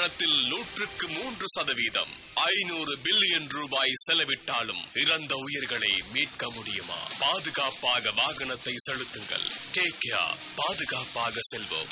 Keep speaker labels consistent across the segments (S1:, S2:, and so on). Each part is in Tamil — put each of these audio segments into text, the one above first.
S1: விமானத்தில் 103% 500 பில்லியன் ரூபாய் செலவிட்டாலும் இறந்த உயிர்களை மீட்க முடியுமா? பாதுகாப்பாக வாகனத்தை செலுத்துங்கள். Take care. பாதுகாப்பாக செல்வோம்.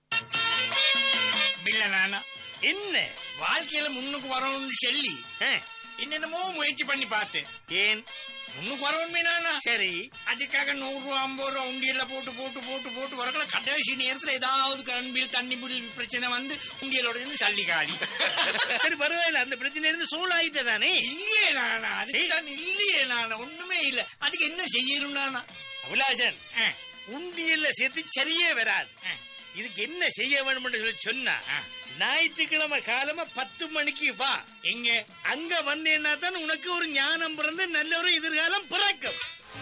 S2: என்ன வாழ்க்கையில முன்னுக்கு வரணும்னு சொல்லி என்னென்னமோ முயற்சி பண்ணி பார்த்தேன். ஏன் முன்னுக்கு வரணுமே? சரி, அதுக்காக 100 ரூபா 50 ரூபா உண்டியல்ல போட்டு போட்டு போட்டு போட்டு வரக்கல கடைசி நேரத்துல ஏதாவது கரண்ட் பில் தண்ணி பில் பிரச்சனை வந்து உண்டியலோட இருந்து சல்லி காலி. சரி, பரவாயில்ல, அந்த பிரச்சனை இருந்து சோல் ஆயிட்டு தானே. இல்லையே நானா, அதுக்கு தான் இல்லையே நானா, ஒண்ணுமே இல்ல. அதுக்கு என்ன செய்யணும் நானா? அபிலாஷன், உண்டியல்ல சேர்த்து சரியே வராது. இதுக்கு என்ன செய்ய வேணும்னு சொல்லி சொன்னா, ஞாயிற்றுக்கிழமை காலமா 10 மணிக்கு வா. எங்க அங்க வந்தேன்னா தான் உனக்கு ஒரு ஞானம் பிறந்து நல்ல ஒரு எதிர்காலம் பிறக்கும்.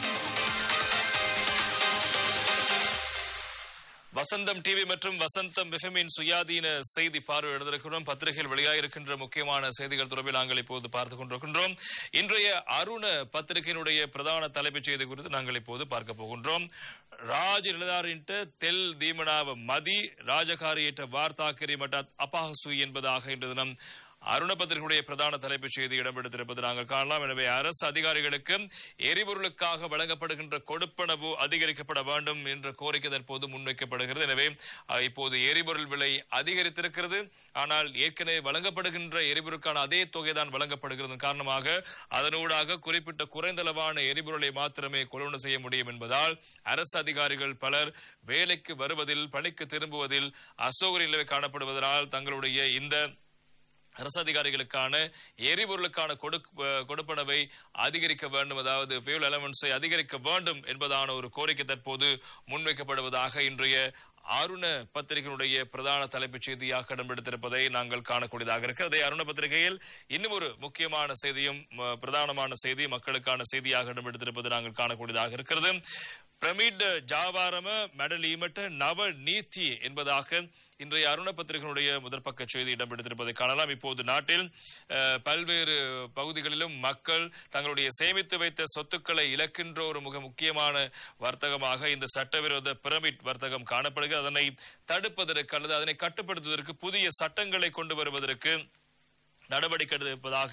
S3: வசந்தம் டிவி மற்றும் வசந்தம் எஃப்எம்மின் சுயாதீன செய்தி பார்வை எழுதியிருக்கிறோம். பத்திரிகையில் வெளியாகிருக்கின்ற முக்கியமான செய்திகள் தொடர்பில் நாங்கள் இப்போது பார்த்துக் கொண்டிருக்கின்றோம். இன்றைய அருண பத்திரிகையினுடைய பிரதான தலைப்புச் செய்தி குறித்து நாங்கள் இப்போது பார்க்க போகின்றோம். ராஜ நிலதாரின்ட்டு தெல் தீமனாவ மதி ராஜகாரியற்ற வார்த்தாக்கரி மட்ட அபாசு என்பதாக இன்று தினம் அருண பத்திரிகையுடைய பிரதான தலைப்புச் செய்தி இடம்பெடுத்திருப்பது நாங்கள் காணலாம். எனவே அரசு அதிகாரிகளுக்கு எரிபொருளுக்காக வழங்கப்படுகின்ற கொடுப்பனவு அதிகரிக்கப்பட வேண்டும் என்ற கோரிக்கை தற்போது முன்வைக்கப்படுகிறது. எனவே இப்போது எரிபொருள் விலை அதிகரித்திருக்கிறது. ஆனால் ஏற்கனவே வழங்கப்படுகின்ற எரிபொருளுக்கான அதே தொகைதான் வழங்கப்படுகிறது. காரணமாக அதனூடாக குறிப்பிட்ட குறைந்தளவான எரிபொருளை மாத்திரமே கொள்வனவு செய்ய முடியும் என்பதால் அரசு அதிகாரிகள் பலர் வேலைக்கு வருவதில் பணிக்கு திரும்புவதில் அசௌகரிய நிலை காணப்படுவதனால் தங்களுடைய இந்த அரசு அதிகாரிகளுக்கான எரிபொருளுக்கான கொடுப்பனவை அதிகரிக்க வேண்டும், அதாவது ஃபியூல் அலவன்ஸை அதிகரிக்க வேண்டும் என்பதான ஒரு கோரிக்கை தற்போது முன்வைக்கப்படுவதாக இன்றைய அருண பத்திரிகையினுடைய பிரதான தலைப்புச் செய்தியாக இடம்பெடுத்திருப்பதை நாங்கள் காணக்கூடியதாக இருக்கிறது. அருண பத்திரிகையில் இன்னும் ஒரு முக்கியமான செய்தியும் பிரதானமான செய்தி மக்களுக்கான செய்தியாக இடம்பெடுத்திருப்பது நாங்கள் காணக்கூடியதாக இருக்கிறது. பிரமிட் ஜாவாரம மெடலீமட்ட நவ நீதி என்பதாக இன்றைய அருண பத்திரிகையினுடைய முதற்பக்க செய்தி இடம்பெடுத்திருப்பதை காணலாம். இப்போது நாட்டில் பல்வேறு பகுதிகளிலும் மக்கள் தங்களுடைய சேமித்து வைத்த சொத்துக்களை இழக்கின்ற ஒரு மிக முக்கியமான வர்த்தகமாக இந்த சட்டவிரோத பிரமிட் வர்த்தகம் காணப்படுகிறது. அதனை தடுப்பதற்கு அல்லது அதனை கட்டுப்படுத்துவதற்கு புதிய சட்டங்களை கொண்டு வருவதற்கு நடவடிக்கை எடுத்திருப்பதாக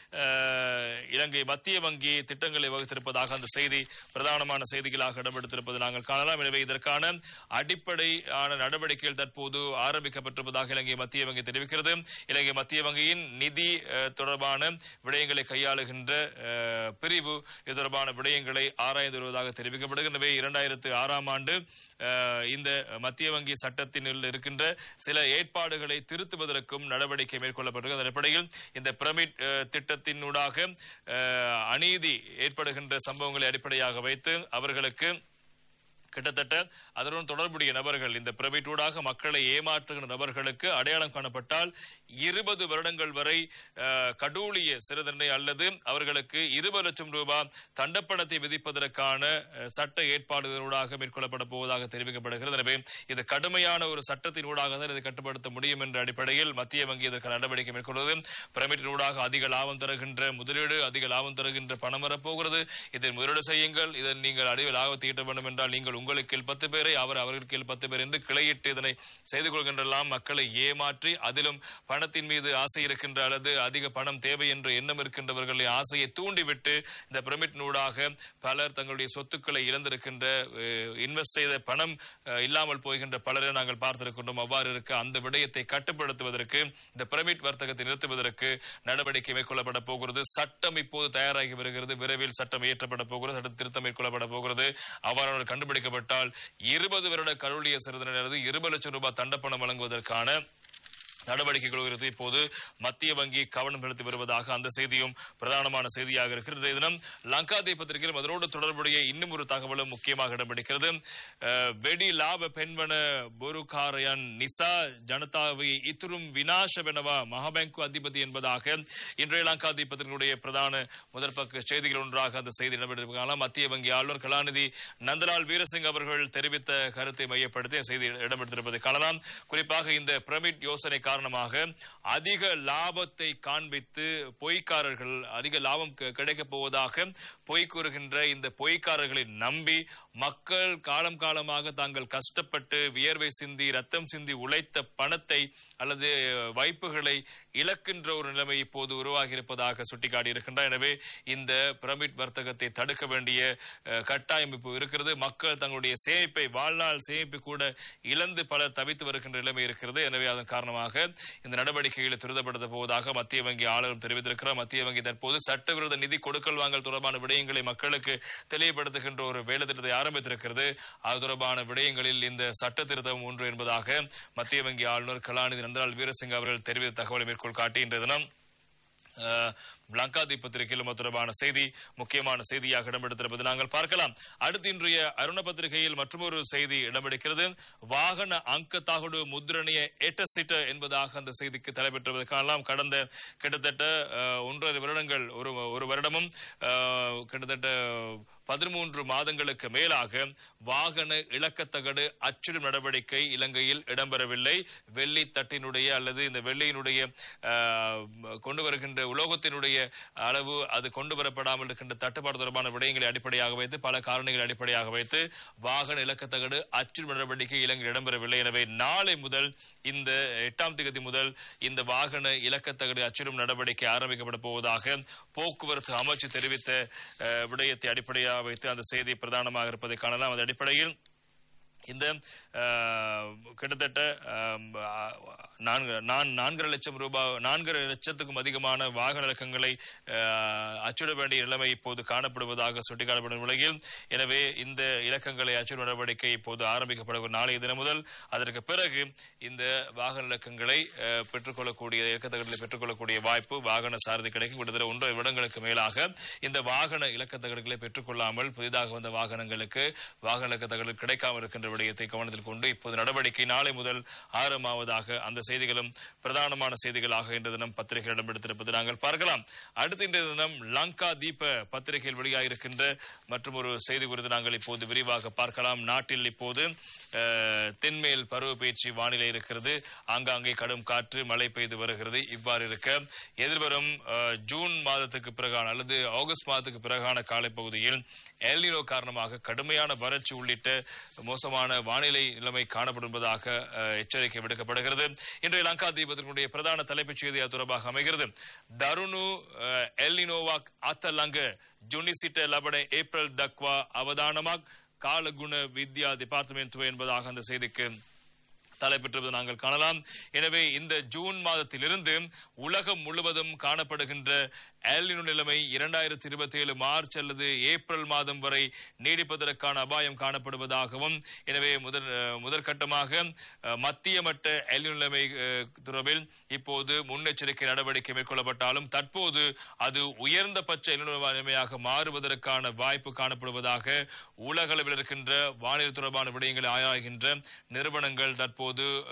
S3: இலங்கை மத்திய வங்கி திட்டங்களை வகுத்திருப்பதாக அந்த செய்தி பிரதானமான செய்திகளாக இடம்பெடுத்திருப்பது நாங்கள் காணலாம். எனவே இதற்கான அடிப்படையான நடவடிக்கைகள் தற்போது ஆரம்பிக்கப்பட்டிருப்பதாக இலங்கை மத்திய வங்கி தெரிவிக்கிறது. இலங்கை மத்திய வங்கியின் நிதி தொடர்பான விடயங்களை கையாளுகின்ற பிரிவு இது தொடர்பான விடயங்களை ஆராய்ந்து வருவதாக தெரிவிக்கப்படுகிறது. எனவே 2006ஆம் ஆண்டு இந்த மத்திய வங்கி சட்டத்தினில் இருக்கின்ற சில ஏற்பாடுகளை திருத்துவதற்கும் நடவடிக்கை மேற்கொள்ளப்பட்டிருக்கிறது. அடிப்படையில் இந்த பிரமிட் திட்டத்தினூடாக அநீதி ஏற்படுகின்ற சம்பவங்களை அடிப்படையாக வைத்து அவர்களுக்கு கிட்டத்தட்ட அதனுடன் தொடர்புடைய நபர்கள் இந்த பிரமிட்டூடாக மக்களை ஏமாற்றுகின்ற நபர்களுக்கு அடையாளம் காணப்பட்டால் 20 வருடங்கள் வரை கடூழிய சிறை தண்டனை அல்லது அவர்களுக்கு 20 லட்சம் ரூபாய் தண்டப்பணத்தை விதிப்பதற்கான சட்ட ஏற்பாடுகளூடாக மேற்கொள்ளப்பட போவதாக தெரிவிக்கப்படுகிறது. எனவே இது கடுமையான ஒரு சட்டத்தினூடாக தான் இதை கட்டுப்படுத்த முடியும் என்ற அடிப்படையில் மத்திய வங்கி இதற்கு நடவடிக்கை மேற்கொள்வது. பிரமிட்டினூடாக அதிக லாபம் தருகின்ற முதலீடு அதிக லாபம் தருகின்ற பணம் வரப்போகிறது. இதை முதலீடு செய்யுங்கள், இதன் நீங்கள் அதிக லாபத்தை ஈட்ட வேண்டும் என்றால் நீங்கள் உங்களுக்கு 10 பேரை அவர்களுக்கு 10 பேர் என்று கிளையிட்டு இதனை செய்து கொள்கின்றலாம். மக்களை ஏமாற்றி அதிலும் பணத்தின் மீது ஆசை இருக்கின்ற அல்லது அதிக பணம் தேவை என்ற எண்ணம் இருக்கின்றவர்களை ஆசையை தூண்டிவிட்டு இந்த பிரமிட்டினூடாக பலர் தங்களுடைய சொத்துக்களை இழந்திருக்கின்ற இன்வெஸ்ட் செய்த பணம் இல்லாமல் போகின்ற பலரை நாங்கள் பார்த்திருக்கின்றோம். அவ்வாறு இருக்க அந்த விடயத்தை கட்டுப்படுத்துவதற்கு இந்த பிரமிட் வர்த்தகத்தை நிறுத்துவதற்கு நடவடிக்கை மேற்கொள்ளப்பட போகிறது. சட்டம் இப்போது தயாராகி வருகிறது. விரைவில் சட்டம் இயற்றப்பட போகிறது. சட்ட திருத்தம் மேற்கொள்ளப்பட போகிறது. அவ்வாறு கண்டுபிடிக்க 20 வருட கடூழிய சிறை தண்டனை அல்லது 20 லட்சம் ரூபாய் தண்டப்பணம் வழங்குவதற்கான நடவடிக்கைகள் குறித்து இப்போது மத்திய வங்கி கவனம் செலுத்தி வருவதாக அந்த செய்தியும் பிரதானமான செய்தியாக இருக்கிறது. தினம் லங்காதீப் பத்திரிகையில் அதனோடு தொடர்புடைய இன்னும் ஒரு தகவலும் முக்கியமாக இடம்பெடுக்கிறது. வெடி லாப பெண்வன பொருகாரயன் நிசா ஜனதாவை இத்துரும் வினாசவெனவா மகாபேங்கு அதிபதி என்பதாக இன்றைய லங்காதீப் பத்திரிகையுடைய பிரதான முதற்பக்க செய்திகள் ஒன்றாக அந்த செய்தி இடம்பெற்றிருக்கிறாங்க. மத்திய வங்கி ஆளுநர் கலாநிதி நந்தலால் வீரசிங் அவர்கள் தெரிவித்த கருத்தை மையப்படுத்தி செய்தி இடம்பெற்றிருப்பதை காணலாம். குறிப்பாக இந்த பிரமிட் யோசனை காரணமாக அதிக லாபத்தை காண்பித்து பொய்க்காரர்கள் அதிக லாபம் கிடைக்கப் போவதாக பொய் கூறுகின்ற இந்த பொய்க்காரர்களை நம்பி மக்கள் காலம் காலமாக தாங்கள் கஷ்டப்பட்டு வியர்வை சிந்தி ரத்தம் சிந்தி உழைத்த பணத்தை அல்லது வாய்ப்புகளை இழக்கின்ற ஒரு நிலைமை இப்போது உருவாகி இருப்பதாக சுட்டிக்காட்டியிருக்கின்றார். எனவே இந்த பிரமிட் வர்த்தகத்தை தடுக்க வேண்டிய கட்டாயம் இப்போ இருக்கிறது. மக்கள் தங்களுடைய சேமிப்பை, வாழ்நாள் சேமிப்பு கூட இழந்து பலர் தவித்து வருகின்ற நிலைமை இருக்கிறது. எனவே அதன் காரணமாக இந்த நடவடிக்கைகளை துரிதப்படுத்த போவதாக மத்திய வங்கி ஆளுநர் தெரிவித்திருக்கிறார். மத்திய வங்கி தற்போது சட்டவிரோத நிதி கொடுக்கல் வாங்கல் தொடர்பான விடயங்களை மக்களுக்கு தெளிவுபடுத்துகின்ற ஒரு வேலை திட்டத்தை ஆரம்பித்திருக்கிறது. அது தொடர்பான விடயங்களில் இந்த சட்ட திருத்தம் ஒன்று என்பதாக மத்திய வங்கி ஆளுநர் கலாநிதி நந்தலால் வீரசிங்க அவர்கள் தெரிவித்த தகவலை மேற்கோள் காட்டி இன்றைய தினம் லங்காதீப் பத்திரிகையில் தொடர்பான செய்தி முக்கியமான செய்தியாக இடம்பெடுத்திருப்பது நாங்கள் பார்க்கலாம். அடுத்து இன்றைய அருண பத்திரிகையில் மற்றொரு செய்தி இடம்பெடுக்கிறது. வாகன அங்க தகடு முத்ரணிய ஏட்டசிட்ட என்பதாக அந்த செய்திக்கு தலைப்பெற்றுவது காணலாம். கடந்த கிட்டத்தட்ட 1.5 வருடங்கள், ஒரு வருடமும் கிட்டத்தட்ட 13 மாதங்களுக்கு மேலாக வாகன இலக்கத்தகடு அச்சிடும் நடவடிக்கை இலங்கையில் இடம்பெறவில்லை. வெள்ளி தட்டினுடைய அல்லது இந்த வெள்ளியினுடைய கொண்டு வருகின்ற உலோகத்தினுடைய அளவு அது கொண்டு வரப்படாமல் இருக்கின்ற தட்டுப்பாடு தொடர்பான விடயங்களை அடிப்படையாக வைத்து, பல காரணிகளை அடிப்படையாக வைத்து வாகன இலக்கத்தகடு அச்சிடும் நடவடிக்கை இலங்கையில் இடம்பெறவில்லை. எனவே நாளை முதல், இந்த 8ஆம் தேதி முதல் இந்த வாகன இலக்கத்தகடு அச்சிடும் நடவடிக்கை ஆரம்பிக்கப்பட போவதாக போக்குவரத்து அமைச்சு தெரிவித்த விடயத்தை அடிப்படையாக வைத்து அந்த செய்தி பிரதானமாக இருப்பதை காணலாம். அந்த அடிப்படையில் இந்த கிட்டத்தட்ட 4.5 லட்சம் ரூபாய், 4.5 லட்சத்துக்கும் அதிகமான வாகன இலக்கங்களை அச்சிட வேண்டிய நிலைமை இப்போது காணப்படுவதாக சுட்டிக்காட்டப்படும் நிலையில், எனவே இந்த இலக்கங்களை அச்சிடும் நடவடிக்கை இப்போது ஆரம்பிக்கப்படும் நாளைய தினம் முதல். அதற்கு பிறகு இந்த வாகன இலக்கங்களை பெற்றுக்கொள்ளக்கூடிய, இலக்கத்தகடுகளை பெற்றுக்கொள்ளக்கூடிய வாய்ப்பு வாகன சாரதி கிடைக்கும். கிட்டத்தட்ட 1.5 வருடங்களுக்கு மேலாக இந்த வாகன இலக்கத்தகடுகளை பெற்றுக்கொள்ளாமல் புதிதாக வந்த வாகனங்களுக்கு வாகன இலக்கத்தகடு கிடைக்காமல் இருக்கின்ற விடயத்தை கவனத்தில் கொண்டு இப்போது நடவடிக்கை நாளை முதல் ஆரம்பமாவதாக அந்த செய்திகளும் பிரதானமான செய்திகளாக இன்று தினம் பத்திரிகையில் இடம்பெடுத்திருப்பது நாங்கள் பார்க்கலாம். அடுத்த இன்றைய தினம் லங்கா தீப பத்திரிகையில் வெளியாகிருக்கின்ற மற்றும் ஒரு செய்தி குறித்து நாங்கள் இப்போது விரிவாக பார்க்கலாம். நாட்டில் இப்போது தென்மேல் பருவ பேச்சு வானிலை இருக்கிறது. ஆங்காங்கே கடும் காற்று, மழை பெய்து வருகிறது. இவ்வாறு இருக்க எதிர்வரும் ஜூன் மாதத்துக்கு பிறகான அல்லது ஆகஸ்ட் மாதத்துக்கு பிறகான காலப்பகுதியில் எல் நினோ காரணமாக கடுமையான வறட்சி உள்ளிட்ட மோசமான வானிலை நிலைமை காணப்படுவதாக எச்சரிக்கை விடுக்கப்படுகிறது. இன்றைய லங்கா தீபத்தினுடைய பிரதான தலைப்புச் செய்தி தொடர்பாக அமைகிறது. தருணு எல் நினோவாக் அத்தலங்க ஜுனிசிட்ட லபட ஏப்ரல் தக்வா அவதானமாக் காலகுண வித்யா டிபார்ட்மெண்ட் என்பதாக அந்த செய்திக்கு தலைப்பெற்றது நாங்கள் காணலாம். எனவே இந்த ஜூன் மாதத்திலிருந்து உலகம் முழுவதும் காணப்படுகின்ற எல் நினோ நிலைமை 2027 மார்ச் அல்லது ஏப்ரல் மாதம் வரை நீடிப்பதற்கான அபாயம் காணப்படுவதாகவும், எனவே முதற்கட்டமாக மத்திய மட்ட எல் நினோ நிலைமை தொடர்பில் இப்போது முன்னெச்சரிக்கை நடவடிக்கை மேற்கொள்ளப்பட்டாலும் தற்போது அது உயர்ந்த பட்ச எல் நினோ நிலைமையாக மாறுவதற்கான வாய்ப்பு காணப்படுவதாக உலக அளவில் இருக்கின்ற வானிலை தொடர்பான விடயங்களை ஆராய்கின்ற நிறுவனங்கள் தற்போது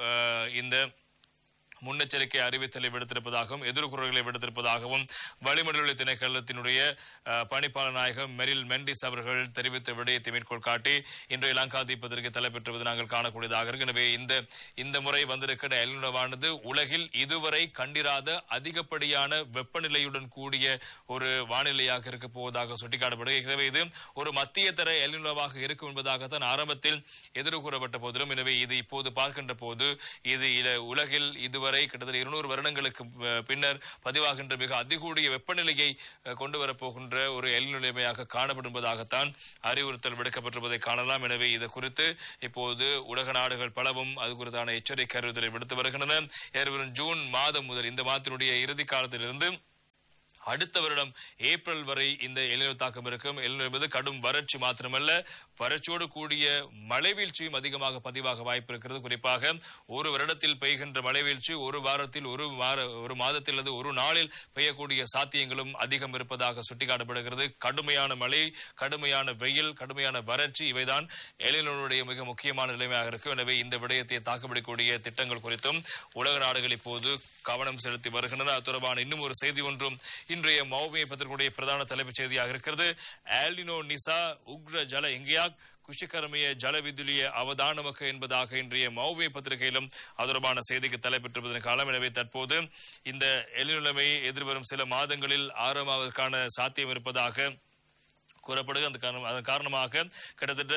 S3: இந்த முன்னெச்சரிக்கை அறிவித்தலை விடுத்திருப்பதாகவும் எதிர்குறல்களை விடுத்திருப்பதாகவும் வளிமண்டல திணைக்களத்தினுடைய பணிப்பாளர் நாயகம் மெரில் மெண்டிஸ் அவர்கள் தெரிவித்த விடயத்தை மேற்கோள் காட்டி இன்றைய லங்கா தீபத்திற்கு தலைப்பெற்றுவது நாங்கள் காணக்கூடியதாக இருக்கு. எனவே இந்த முறை வந்திருக்கிற எல் நினோவானது உலகில் இதுவரை கண்டிராத அதிகப்படியான வெப்பநிலையுடன் கூடிய ஒரு வானிலையாக இருக்க போவதாக சுட்டிக்காட்டப்படுகிறது. எனவே இது ஒரு மத்திய தர எல் நினோவாக இருக்கும் என்பதாகத்தான் ஆரம்பத்தில் எதிர்கூறப்பட்ட போதிலும், எனவே இது இப்போது பார்க்கின்ற போது இது உலகில் இதுவரை கிட்டத்தட்ட 200 வருடங்களுக்கு பின்னர் பதிவாகின்ற மிக அதிகூடிய வெப்பநிலையை கொண்டு வரப்போகின்ற ஒரு எல் நிலைமையாக காணப்படுவதாகத்தான் அறிவுறுத்தல் விடுக்கப்பட்டிருப்பதை காணலாம். எனவே இது குறித்து இப்போது உலக நாடுகள் பலவும் அது குறித்தான எச்சரிக்கை அறிவுறுத்தலை விடுத்து வருகின்றன. ஜூன் மாதம் முதல், இந்த மாதத்தினுடைய இறுதி காலத்திலிருந்து அடுத்த வருடம் ஏப்ரல் வரை இந்த எல் நினோ தாக்கம் இருக்கும். எல் நினோ என்பது கடும் வறட்சி மாத்திரமல்ல, வறட்சியோடு கூடிய மழை வீழ்ச்சியும் அதிகமாக பதிவாக வாய்ப்பு இருக்கிறது. குறிப்பாக ஒரு வருடத்தில் பெய்கின்ற மழை வீழ்ச்சி ஒரு வாரத்தில், ஒரு மாதத்தில் அல்லது ஒரு நாளில் பெய்யக்கூடிய சாத்தியங்களும் அதிகம் இருப்பதாக சுட்டிக்காட்டப்படுகிறது. கடுமையான மழை, கடுமையான வெயில், கடுமையான வறட்சி இவைதான் எல் நினோவுடைய மிக முக்கியமான நிலைமையாக இருக்கும். எனவே இந்த விடயத்தை தாக்குப்பிடிக்கக்கூடிய திட்டங்கள் குறித்தும் உலக நாடுகள் இப்போது கவனம் செலுத்தி வருகின்றன. அது தொடர்பான இன்னும் ஒரு செய்தி ஒன்றும் இன்றைய மௌமிய பத்திரிகையுடைய பிரதான தலைப்புச் செய்தியாக இருக்கிறது. எல் நினோ நிசா உக்ர ஜல இங்கியாக் குஷிகரமிய ஜலவிதுலிய அவதானமக்க என்பதாக இன்றைய மௌமிய பத்திரிகையிலும் அதற்கான செய்திக்கு தலைப்பெற்றிருப்பதன் காலம். எனவே தற்போது இந்த எல் நிலைமை எதிர்வரும் சில மாதங்களில் ஆரம்பமாவதற்கான சாத்தியம் இருப்பதாக கூறப்படுகிறது. அதன் காரணமாக கிட்டத்தட்ட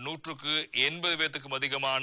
S3: 180 பேத்துக்கும் அதிகமான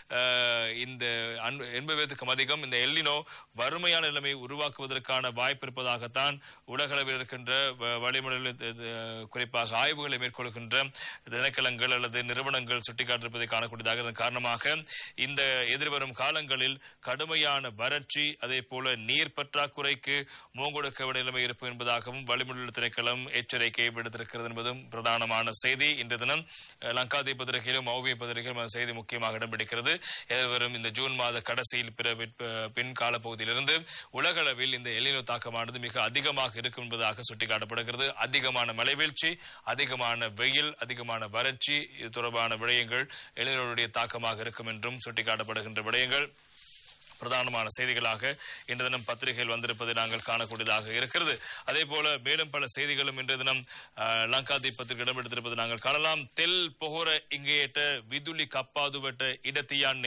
S3: இந்த 80 பேத்துக்கும் அதிகம் இந்த எல்னினோ வறுமையான நிலைமை உருவாக்குவதற்கான வாய்ப்பு இருப்பதாகத்தான் உலகளவில் இருக்கின்ற வளிமண்டல குறிப்பாக ஆய்வுகளை மேற்கொள்கின்ற திணைக்களங்கள் அல்லது நிறுவனங்கள் சுட்டிக்காட்டிருப்பதை காணக்கூடியதாக. இதன் காரணமாக இந்த எதிர்வரும் காலங்களில் கடுமையான வறட்சி அதே போல நீர் பற்றாக்குறைக்கு மூங்கொடுக்க வேண்டிய நிலைமை இருப்பு என்பதாகவும் வளிமண்டல திணைக்களம் எச்சரிக்கை விடுத்திருக்கிறது என்பது பிரதானமான செய்தி. இன்று தினம் லங்காதீப பத்திரிகையிலும் மௌவிய பத்திரிகையிலும் செய்தி முக்கியமாக இடம்பிடிக்கிறது. வரும் இந்த ஜூன் மாத கடைசியில் பின் காலப்பகுதியிலிருந்து உலகளவில் இந்த எல்னினோ தாக்கமானது மிக அதிகமாக இருக்கும் என்பதாக சுட்டிக்காட்டப்படுகிறது. அதிகமான மழைவீழ்ச்சி, அதிகமான வெயில், அதிகமான வறட்சி இது தொடர்பான விடயங்கள் எல்னினோவுடைய தாக்கமாக இருக்கும் என்றும் சுட்டிக்காட்டப்படுகின்ற விடயங்கள் பிரதானமான செய்திகளாக இன்று தினம் பத்திரிகையில் வந்திருப்பதை நாங்கள் காணக்கூடியதாக இருக்கிறது. அதே போல மேலும் பல செய்திகளும் இன்று தினம் லங்காதீப் பத்திரிகை இடம்பெடுத்திருப்பதை நாங்கள் காணலாம். தெல் பொஹோர இங்கேட்ட விதுலி கப்பாதுவட்ட இடத்தியான்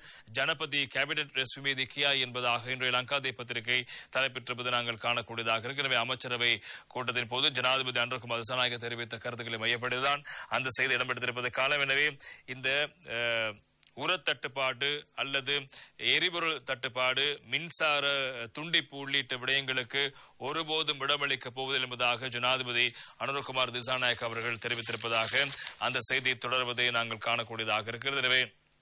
S3: ஜனபதி கேபினட் ரெஸ்மேதி கியா என்பதாக இன்றைய லங்காதீப் பத்திரிகை தலைப்பெற்றிருப்பதை நாங்கள் காணக்கூடியதாக இருக்கிறது. எனவே அமைச்சரவை கூட்டத்தின் போது ஜனாதிபதி அன்றுகுமார் திசாநாயக்க தெரிவித்த கருத்துக்களை மையப்படுத்திதான் அந்த செய்தி இடம்பெடுத்திருப்பதை காணலாம். எனவே இந்த உரத்தட்டுப்பாடு அல்லது எரிபொருள் தட்டுப்பாடு, மின்சார துண்டிப்பு உள்ளிட்ட விடயங்களுக்கு ஒருபோதும் இடமளிக்கப் போவதில்லை என்பதாக ஜனாதிபதி அனுரகுமார் திசாநாயக் அவர்கள் தெரிவித்திருப்பதாக அந்த செய்தி தொடர்வதை நாங்கள் காணக்கூடியதாக இருக்கிறது. எனவே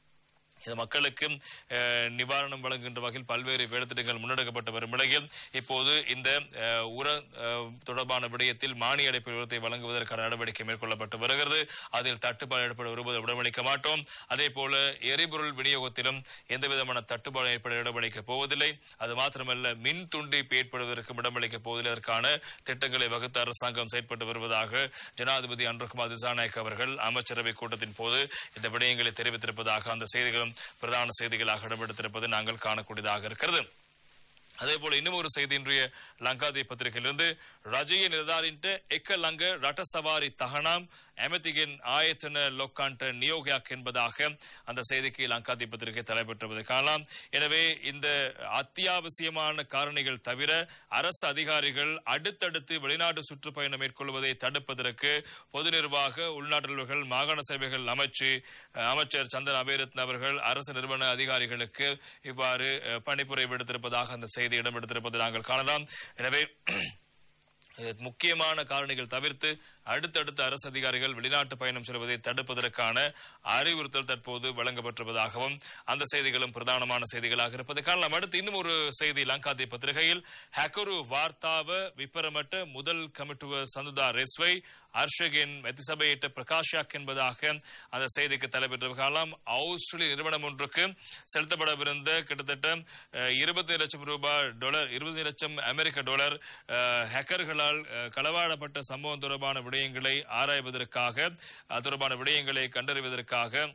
S3: இது மக்களுக்கு நிவாரணம் வழங்குகின்ற வகையில் பல்வேறு வேலைத்திட்டங்கள் முன்னெடுக்கப்பட்டு வரும் நிலையில் இப்போது இந்த உர தொடர்பான விடயத்தில் மானிய அடிப்படை உரத்தை வழங்குவதற்கான நடவடிக்கை மேற்கொள்ளப்பட்டு வருகிறது. அதில் தட்டுப்பாடு ஏற்பட ஒருபோது இடமளிக்க மாட்டோம். அதே போல எரிபொருள் விநியோகத்திலும் எந்த விதமான தட்டுப்பாடு ஏற்பட இடமளிக்கப் போவதில்லை. அது மாத்திரமல்ல, மின் துண்டிப்பு ஏற்படுவதற்கும் இடமளிக்கப் போவதில்லை. அதற்கான திட்டங்களை வகுத்து அரசாங்கம் செயற்பட்டு வருவதாக ஜனாதிபதி அன்ருகுமார் திசாநாயக் அவர்கள் அமைச்சரவை கூட்டத்தின் போது இந்த விடயங்களை தெரிவித்திருப்பதாக அந்த செய்திகளும் பிரதான செய்திகளாக இடம்பெடுத்திருப்பது நாங்கள் காணக்கூடியதாக இருக்கிறது. அதே போல இன்னும் ஒரு செய்தி இன்றைய லங்காதீப் பத்திரிகையிலிருந்து ரஜய நிர்தாரின்ට එක ළඟ රට සවාරි තහනම් ඇමතිගෙන් ආයතන ලොක්කන්ට නියෝගයක් என்பதாக அந்த செய்திக்கு லங்காதீப் பத்திரிகை தலைப்பெற்றிருப்பதை காணலாம். எனவே இந்த அத்தியாவசியமான காரணிகள் தவிர அரசு அதிகாரிகள் அடுத்தடுத்து வெளிநாட்டு சுற்றுப்பயணம் மேற்கொள்வதை தடுப்பதற்கு பொது நிர்வாக உள்நாட்டவர்கள் மாகாண சபைகள் அமைச்சர் சந்தன் அபேரத்ன அவர்கள் அரசு நிறுவன அதிகாரிகளுக்கு இவ்வாறு பணிப்புரை விடுத்திருப்பதாக அந்த செய்தி இடம்பெடுத்திருப்பதை நாங்கள் காணலாம். எனவே முக்கியமான காரணிகள் தவிர்த்து அடுத்தடுத்த அரசு அதிகாரிகள் வெளிநாட்டு பயணம் செல்வதை தடுப்பதற்கான அறிவுறுத்தல் தற்போது வழங்கப்பட்டிருப்பதாகவும் அந்த செய்திகளும் பிரதானமான செய்திகளாக இருப்பதை காணலாம். அடுத்து இன்னும் ஒரு செய்தி லங்காதீப் பத்திரிகையில் ஹக்கரு வார்த்தாவ விப்பரமட்ட முதல் கமிட்டுவ சந்துதா ரெஸ்வை அர்ஷகின் மெத்திசபையிட்ட பிரகாஷாக் என்பதாக அந்த செய்திக்கு தலைப்பெற்று காணலாம். ஆஸ்திரேலிய நிறுவனம் ஒன்றுக்கு செலுத்தப்படவிருந்த கிட்டத்தட்ட 20 லட்சம் ரூபாய் டாலர் 20 லட்சம் அமெரிக்க டாலர் ஹேக்கர்களால் களவாடப்பட்ட சம்பவம் தொடர்பான விடயங்களை ஆராய்வதற்காக அது தொடர்பான விடயங்களை கண்டறிவதற்காக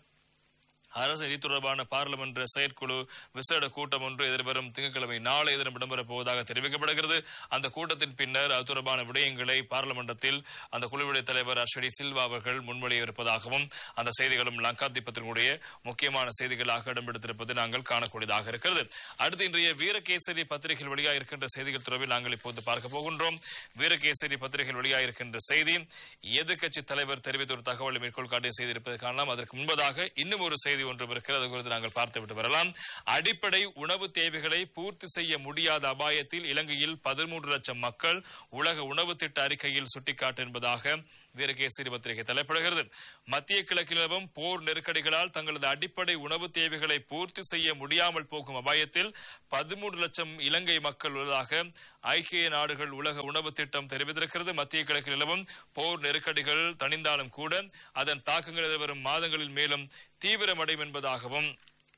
S3: அரசு நிதி தொடர்பான பாராளுமன்ற செயற்குழு விசேட கூட்டம் ஒன்று எதிர்வரும் திங்கட்கிழமை நாளை தினம் இடம்பெறப் போவதாக தெரிவிக்கப்படுகிறது. அந்த கூட்டத்தின் பின்னர் அது தொடர்பான விடயங்களை பாராளுமன்றத்தில் அந்த குழுவுடைய தலைவர் அர்ஷடி சில்வா அவர்கள் முன்மொழிய இருப்பதாகவும் அந்த செய்திகளும் லங்காதீப் பத்திரிகையுடைய முக்கியமான செய்திகளாக இடம்பெடுத்திருப்பதை நாங்கள் காணக்கூடியதாக இருக்கிறது. அடுத்து இன்றைய வீரகேசரி பத்திரிகையில் வெளியாக இருக்கின்ற செய்திகள் தொடர்பில் நாங்கள் இப்போது பார்க்க போகின்றோம். வீரகேசரி பத்திரிகையில் வெளியாக இருக்கின்ற செய்தி எதிர்க்கட்சி தலைவர் தெரிவித்த ஒரு தகவலை மேற்கோள் காட்டிய செய்தி இருப்பதை காணலாம். அதற்கு முன்பதாக இன்னும் ஒரு செய்தி ஒன்று இருக்கிறது, குறித்து நாங்கள் பார்த்துவிட்டு வரலாம். அடிப்படை உணவு தேவைகளை பூர்த்தி செய்ய முடியாத அபாயத்தில் இலங்கையில் 13 லட்சம் மக்கள் உலக உணவு திட்ட அறிக்கையில் சுட்டிக்காட்டு என்பதாக வீரகேசரி பத்திரிகை தலைப்படுகிறது. மத்திய கிழக்கில் நிலவும் போர் நெருக்கடிகளால் தங்களது அடிப்படை உணவு தேவைகளை பூர்த்தி செய்ய முடியாமல் போகும் அபாயத்தில் 13 லட்சம் இலங்கை மக்கள் உள்ளதாக ஐக்கிய நாடுகள் உலக உணவு திட்டம் தெரிவித்திருக்கிறது. மத்திய கிழக்கில் நிலவும் போர் நெருக்கடிகள் தணிந்தாலும் கூட அதன் தாக்கங்கள் எதிர்வரும் மாதங்களில் மேலும் தீவிரமடையும் என்பதாகவும்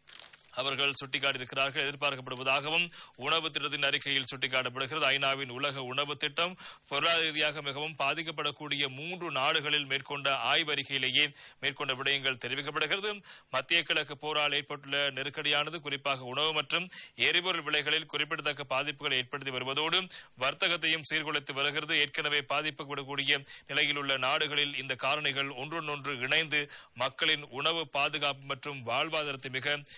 S3: அவர்கள் சுட்டிக்காட்டியிருக்கிறார்கள். எதிர்பார்க்கப்படுவதாகவும் உணவு திட்டத்தின் அறிக்கையில் சுட்டிக்காட்டப்படுகிறது. ஐநாவின் உலக உணவு திட்டம் பொருளாதார ரீதியாக மிகவும் பாதிக்கப்படக்கூடிய 3 நாடுகளில் மேற்கொண்ட ஆய்வறிக்கையிலேயே மேற்கொண்ட விடயங்கள் தெரிவிக்கப்படுகிறது. மத்திய கிழக்கு போரால் ஏற்பட்டுள்ள நெருக்கடியானது குறிப்பாக உணவு மற்றும் எரிபொருள் விலைகளில் குறிப்பிடத்தக்க பாதிப்புகளை ஏற்படுத்தி வருவதோடு வர்த்தகத்தையும் சீர்குலைத்து வருகிறது. ஏற்கனவே பாதிக்கப்படக்கூடிய நிலையில் உள்ள நாடுகளில் இந்த காரணிகள் ஒன்றொன்று இணைந்து மக்களின் உணவு பாதுகாப்பு மற்றும் வாழ்வாதாரத்தை மிக விரைவாக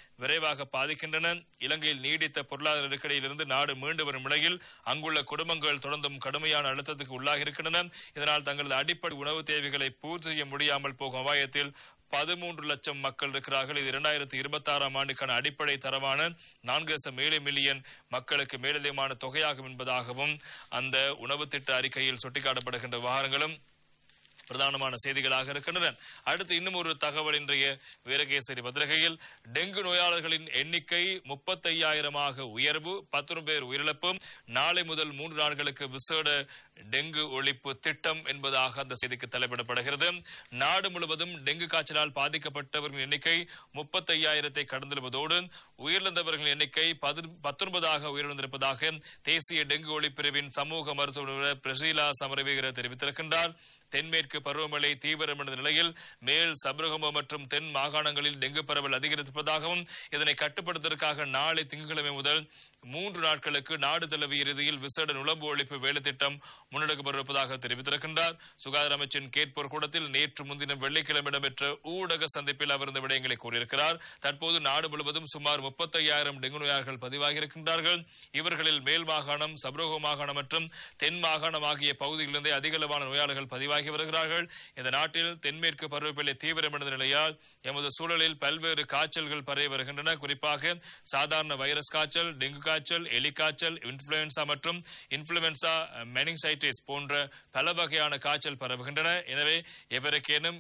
S3: விளைவாக பாதிக்கின்றன. இலங்கையில் நீடித்த பொருளாதார நெருக்கடியிலிருந்து நாடு மீண்டு வரும் நிலையில் அங்குள்ள குடும்பங்கள் தொடர்ந்தும் கடுமையான அழுத்தத்துக்கு உள்ளாகி இருக்கின்றன. இதனால் தங்களது அடிப்படை உணவு தேவைகளை பூர்த்தி செய்ய முடியாமல் போகும் அபாயத்தில் 13 லட்சம் மக்கள் இருக்கிறார்கள். இது 2026 ஆண்டுக்கான அடிப்படை தரமான 4.7 மில்லியன் மக்களுக்கு மேலதிகமான தொகையாகும் என்பதாகவும் அந்த உணவு திட்ட அறிக்கையில் சுட்டிக்காட்டப்படுகின்ற விவகாரங்களும் பிரதானமான செய்திகளாக இருக்கின்றன. அடுத்து இன்னும் ஒரு தகவல் இன்றைய வீரகேசரி பத்திரிகையில் டெங்கு நோயாளர்களின் எண்ணிக்கை 35,000 உயர்வு, 19 பேர் உயிரிழப்பு, நாளை முதல் 3 நாட்களுக்கு விசேட டெங்கு ஒழிப்பு திட்டம் என்பதாக அந்த செய்திக்கு தலைப்பிடப்படுகிறது. நாடு முழுவதும் டெங்கு காய்ச்சலால் பாதிக்கப்பட்டவர்களின் எண்ணிக்கை 35,000 கடந்திருப்பதோடு உயிரிழந்தவர்களின் எண்ணிக்கை 19 உயிரிழந்திருப்பதாக தேசிய டெங்கு ஒழிப்பு பிரிவின் சமூக மருத்துவ நிபுணர் பிரசீலா சமரவீர தெரிவித்திருக்கின்றார். தென்மேற்கு பருவமழை தீவிரமடைந்த நிலையில் மேல் சபரகம மற்றும் தென் மாகாணங்களில் டெங்கு பரவல் அதிகரித்திருப்பதாகவும் இதனை கட்டுப்படுத்துவதற்காக நாளை திங்கட்கிழமை முதல் 3 நாட்களுக்கு நாடு தழுவிய இறுதியில் விசேட நுழம்பு ஒழிப்பு வேலை திட்டம் முன்னெடுக்கப்பட்டிருப்பதாக தெரிவித்திருக்கின்றார். சுகாதார அமைச்சின் கேட்போர் கூடத்தில் நேற்று முன்தினம் வெள்ளிக்கிழமை இடம்பெற்ற ஊடக சந்திப்பில் அவர் இந்த விடயங்களை கூறியிருக்கிறார். தற்போது நாடு முழுவதும் சுமார் 35,000 டெங்கு நோயாளர்கள் பதிவாகி இருக்கின்றார்கள். இவர்களில் மேல் மாகாணம், சபரகோ மாகாணம் மற்றும் தென் மாகாணம் ஆகிய பகுதிகளிலிருந்தே அதிகளவான நோயாளர்கள் பதிவாகி வருகிறார்கள். இந்த நாட்டில் தென்மேற்கு பருவமழை தீவிரமடைந்த நிலையால் எமது சூழலில் பல்வேறு காய்ச்சல்கள் பரவி வருகின்றன. குறிப்பாக சாதாரண வைரஸ் காய்ச்சல், டெங்கு காய்ச்சல், எலிக்காய்ச்சல், இன்ஃபுளுவன்சா மற்றும் இன்ஃபுளுவன்சா மெனிங்சைட்டிஸ் போன்ற பல வகையான காய்ச்சல் பரவுகின்றன. எனவே எவருக்கேனும்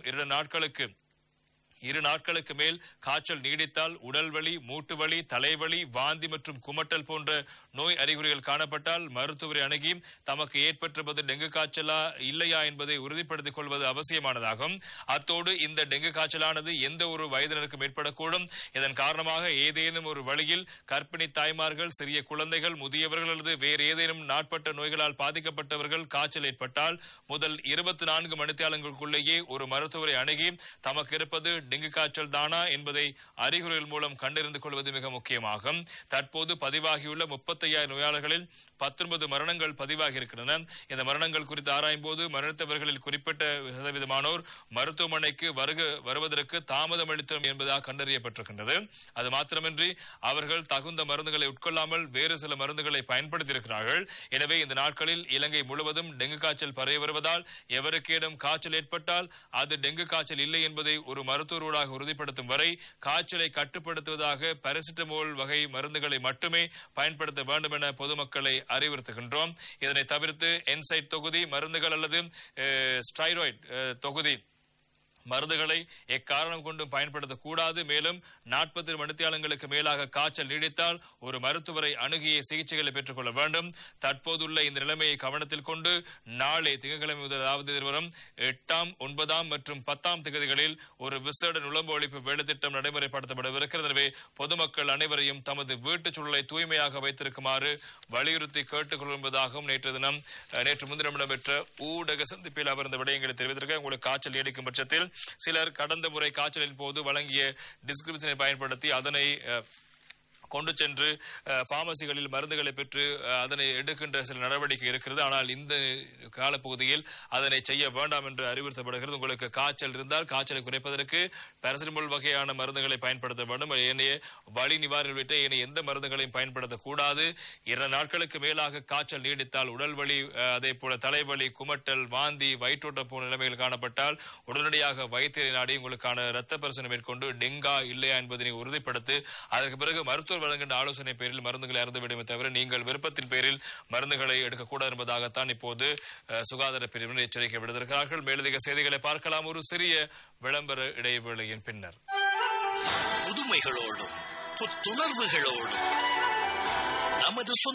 S3: 2 நாட்களுக்கு மேல் காய்ச்சல் நீடித்தால் உடல் வலி, மூட்டு வலி, தலைவலி, வாந்தி மற்றும் குமட்டல் போன்ற நோய் அறிகுறிகள் காணப்பட்டால் மருத்துவரை அணுகி தமக்கு ஏற்பட்டிருப்பது டெங்கு காய்ச்சலா இல்லையா என்பதை உறுதிப்படுத்திக் கொள்வது அவசியமானதாகும். அத்தோடு இந்த டெங்கு காய்ச்சலானது எந்த ஒரு வயதினருக்கும் ஏற்படக்கூடும். இதன் காரணமாக ஏதேனும் ஒரு வழியில் கர்ப்பிணி தாய்மார்கள், சிறிய குழந்தைகள், முதியவர்கள் அல்லது வேறு ஏதேனும் நாட்பட்ட நோய்களால் பாதிக்கப்பட்டவர்கள் காய்ச்சல் ஏற்பட்டால் முதல் 24 மணித்தியாலங்களுக்குள்ளேயே ஒரு மருத்துவரை அணுகி தமக்கு இருப்பது டெங்கு காய்ச்சல் தானா என்பதை அறிகுறிகள் மூலம் கண்டறிந்து கொள்வது மிக முக்கியமாகும். தற்போது பதிவாகியுள்ள 35,000 நோயாளர்களில் 19 மரணங்கள் பதிவாகி இருக்கின்றன. இந்த மரணங்கள் குறித்து ஆராயும் போது மரணித்தவர்களில் குறிப்பிட்ட சதவீதமானோர் மருத்துவமனைக்கு வருவதற்கு தாமதம் அளித்தோம் என்பதாக கண்டறியப்பட்டிருக்கின்றது. அது மாத்திரமின்றி அவர்கள் தகுந்த மருந்துகளை உட்கொள்ளாமல் வேறு சில மருந்துகளை பயன்படுத்தியிருக்கிறார்கள். எனவே இந்த நாட்களில் இலங்கை முழுவதும் டெங்கு காய்ச்சல் பரவி வருவதால் எவருக்கேனும் காய்ச்சல் ஏற்பட்டால் அது டெங்கு காய்ச்சல் இல்லை என்பதை ஒரு மருத்துவராக உறுதிப்படுத்தும் வரை காய்ச்சலை கட்டுப்படுத்துவதாக பாராசிட்டமோல் வகை மருந்துகளை மட்டுமே பயன்படுத்த வேண்டும் என பொதுமக்களை அறிவுறுத்துகின்றோம். இதனை தவிர்த்து என்சைட் தொகுதி மருந்துகள் அல்லது ஸ்டெராய்டு தொகுதி மருந்துகளை எக்காரணம் கொண்டும் பயன்படுத்தக்கூடாது. மேலும் 40 மணித்தியாலங்களுக்கு மேலாக காய்ச்சல் நீடித்தால் ஒரு மருத்துவரை அணுகிய சிகிச்சைகளை பெற்றுக் கொள்ள வேண்டும். தற்போதுள்ள இந்த நிலைமையை கவனத்தில் கொண்டு நாளை திங்கட்கிழமை முதல் 8ஆம், 9ஆம் மற்றும் 10ஆம் தேதிகளில் ஒரு விசேட நுழம்பு ஒழிப்பு வேலை திட்டம் நடைமுறைப்படுத்தப்படவிருக்கிறது. எனவே பொதுமக்கள் அனைவரையும் தமது வீட்டுச் சூழலை தூய்மையாக வைத்திருக்குமாறு வலியுறுத்தி கேட்டுக் கொள்வதாகவும் நேற்று முன்தினம் இடம்பெற்ற ஊடக சந்திப்பில் அவர் இந்த விடயங்களை தெரிவித்திருக்க உங்களுக்கு காய்ச்சல் நீடிக்கும் பட்சத்தில் சிலர் கடந்த முறை காய்ச்சலின் போது வழங்கிய டிஸ்கிரிப்ஷனை பயன்படுத்தி அதனை கொண்டு சென்று பார்மசிகளில் மருந்துகளை பெற்று அதனை எடுக்கின்ற சில நடவடிக்கை இருக்கிறது. ஆனால் இந்த காலப்பகுதியில் அதனை செய்ய வேண்டாம் என்று அறிவுறுத்தப்படுகிறது. உங்களுக்கு காய்ச்சல் இருந்தால் காய்ச்சலை குறைப்பதற்கு பாராசிட்டமோல் வகையான மருந்துகளை பயன்படுத்த வேண்டும். ஏனைய வலி நிவாரண உள்ளிட்ட ஏனைய எந்த மருந்துகளையும் பயன்படுத்தக்கூடாது. 2 நாட்களுக்கு மேலாக காய்ச்சல் நீடித்தால் உடல் வலி, அதே போல தலைவலி, குமட்டல், வாந்தி, வயிற்றோட்டம் போன்ற நிலைமைகள் காணப்பட்டால் உடனடியாக வைத்தியரை நாடி உங்களுக்கான இரத்த பரிசோதனை மேற்கொண்டு டெங்கா இல்லையா என்பதனை உறுதிப்படுத்தி அதற்கு பிறகு மருத்துவர் வழங்குகின்ற ஆலோசனை பேரில் மருந்துகளை அருந்த வேண்டும் தவிர நீங்கள் விருப்பத்தின் பேரில் மருந்துகளை எடுக்கக்கூடாது என்பதாகத்தான் இப்போது சுகாதார பிரிவினர் எச்சரிக்கை விடுத்திருக்கிறார்கள். மேலதிக செய்திகளை பார்க்கலாம் ஒரு சிறிய விளம்பர இடைவேளையின் பின்னர்.
S1: புதுமைகளோடும் புத்துணர்வுகளோடும் நமது